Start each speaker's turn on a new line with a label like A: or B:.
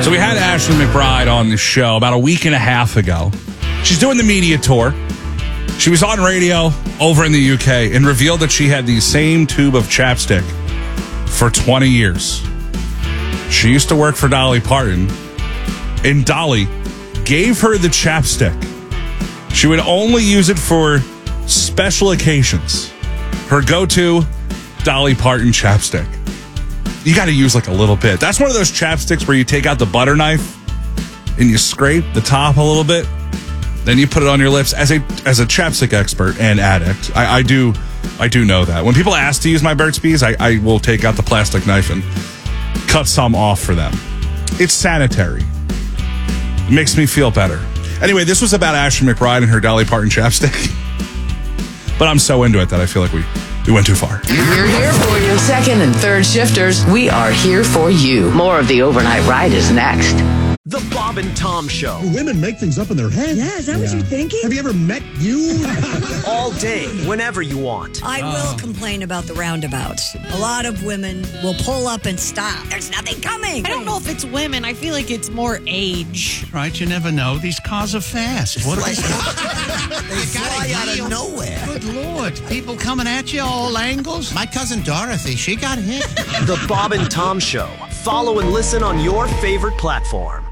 A: So we had Ashley McBryde on the show about a week and a half ago. She's doing the media tour. She was on radio over in the UK and revealed that she had the same tube of chapstick for 20 years. She used to work for Dolly Parton, and Dolly gave her the chapstick. She would only use it for special occasions. Her go-to Dolly Parton chapstick. You got to use like a little bit. That's one of those chapsticks where you take out the butter knife and you scrape the top a little bit. Then you put it on your lips. As a chapstick expert and addict, I do know that. When people ask to use my Burt's Bees, I will take out the plastic knife and cut some off for them. It's sanitary. It makes me feel better. Anyway, this was about Ashley McBryde and her Dolly Parton chapstick. But I'm so into it that I feel like we went too far.
B: We're here for you. Second and third shifters, we are here for you. More of the overnight ride is next.
C: The Bob and Tom Show.
D: Women make things up in their head.
E: Yeah, is that what you're thinking?
D: Have you ever met you?
C: All day, whenever you want.
E: I will complain about the roundabouts. A lot of women will pull up and stop. There's nothing coming.
F: I don't know if it's women. I feel like it's more age.
G: Right, you never know. These cars are fast. What
H: They fly out of nowhere.
G: Good Lord. People coming at you all angles.
H: My cousin Dorothy, she got hit.
C: The Bob and Tom Show. Follow and listen on your favorite platform.